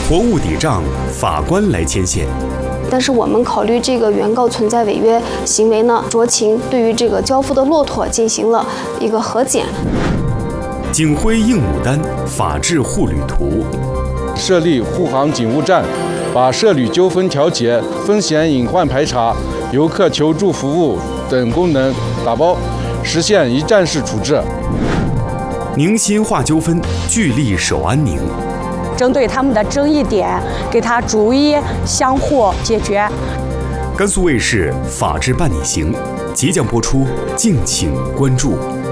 货物抵账，法官来牵线。 但是我们考虑这个原告存在违约行为呢，酌情对于这个交付的骆驼进行了一个核检。 警徽应牡丹，法治护旅图。 设立护航警务站，把涉旅纠纷调解、风险隐患排查、游客求助服务等功能打包，实现一站式处置。 宁心化纠纷，聚力守安宁。 针对他们的争议点，给他逐一相互解决。 甘肃卫视《法治伴你行》即将播出，敬请关注。